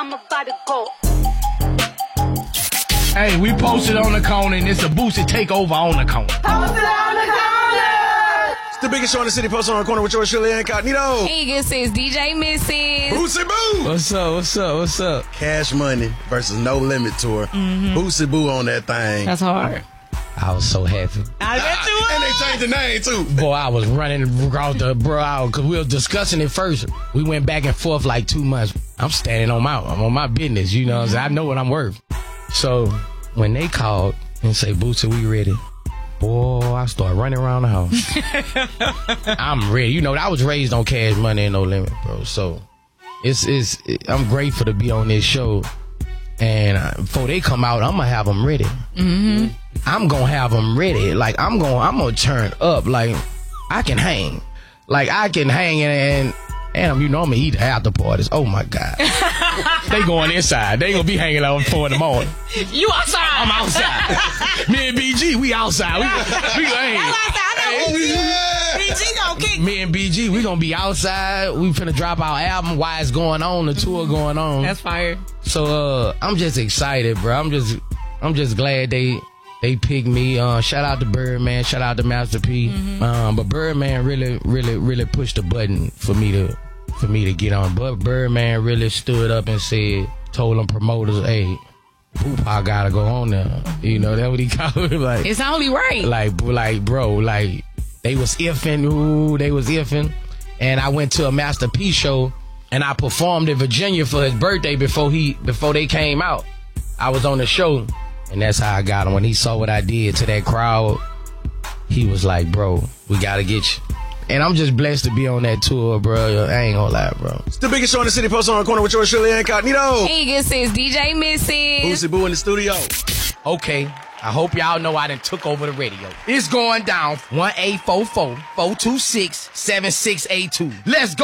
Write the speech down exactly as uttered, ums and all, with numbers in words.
I'm about to go. Hey, we posted on the corner, and it's a Boosie takeover on the corner. Posted on the corner. It's the biggest show in the city, posted on the corner with yours, Shirley Incognito. Hey, this is D J Missus Boosie Boo. What's up? What's up? What's up? Cash Money versus No Limit Tour. Mm-hmm. Boosie Boo on that thing. That's hard. I was so happy. I bet you And they changed the name, too. Boy, I was running across the bro, because we were discussing it first. We went back and forth like two months. I'm standing on my, I'm on my business, you know what I'm saying? I know what I'm worth. So when they called and say, Boosie, we ready. Boy, I started running around the house. I'm ready. You know, I was raised on Cash Money and No Limit, bro. So it's, it's, it, I'm grateful to be on this show. And uh, before they come out, I'm going to have them ready. Mm-hmm. I'm going to have them ready. Like, I'm going I'm gonna turn up. Like, I can hang. Like, I can hang and, and, and you know, I'm going to eat after parties. Oh, my God. They going inside. They going to be hanging out at four in the morning. You outside. I'm outside. Me and B G, we outside. We, we hang. I know. B G gonna kick. Me and B G, we going to be outside. We finna drop our album while it's going on, the tour going on. That's fire. So, uh, I'm just excited, bro. I'm just, I'm just glad they... They picked me. Uh, shout out to Birdman. Shout out to Master P. Mm-hmm. Um, but Birdman really, really, really pushed the button for me to, for me to get on. But Birdman really stood up and said, told them promoters, "Hey, Tupac gotta go on there." You know, that's what he called it. Like, it's only right. Like, like, bro, like they was iffing. Ooh, they was iffing. And I went to a Master P show and I performed in Virginia for his birthday before he, before they came out. I was on the show. And that's how I got him. When he saw what I did to that crowd, he was like, bro, we got to get you. And I'm just blessed to be on that tour, bro. I ain't gonna lie, bro. It's the biggest show in the city, posted on the corner with yours, Shirley Incognito. Hey, this is D J Missus Boosie Boo in the studio. Okay, I hope y'all know I done took over the radio. It's going down one eight four four, four two six, seven six eight two. Let's go.